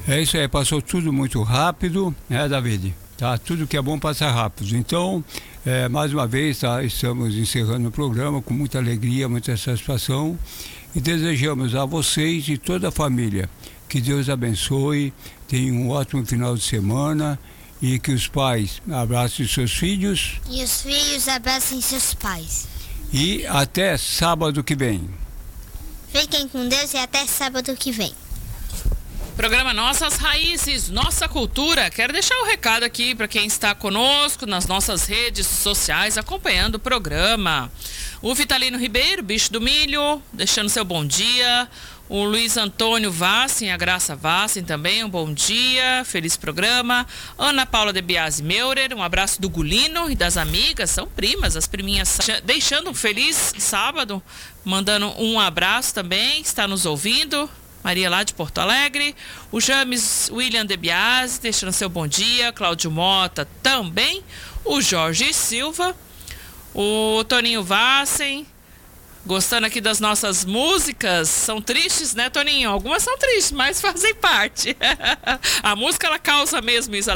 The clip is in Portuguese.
É isso aí, passou tudo muito rápido, né, David? Tá, tudo que é bom passa rápido. Então, mais uma vez, estamos encerrando o programa com muita alegria, muita satisfação e desejamos a vocês e toda a família que Deus abençoe, tenham um ótimo final de semana e que os pais abracem seus filhos. E os filhos abracem seus pais. E até sábado que vem. Fiquem com Deus e até sábado que vem. Programa Nossas Raízes, Nossa Cultura. Quero deixar um recado aqui para quem está conosco nas nossas redes sociais acompanhando o programa. O Vitalino Ribeiro, Bicho do Milho, deixando seu bom dia. O Luiz Antônio Vassen, a Graça Vassen também, um bom dia, feliz programa. Ana Paula de Biasi Meurer, um abraço do Gulino e das amigas, são primas, as priminhas, deixando um feliz sábado, mandando um abraço também, está nos ouvindo. Maria lá de Porto Alegre, o James William de Biasi, deixando seu bom dia, Cláudio Mota também, o Jorge Silva, o Toninho Vassen, gostando aqui das nossas músicas, são tristes, né, Toninho? Algumas são tristes, mas fazem parte. A música, ela causa mesmo isso.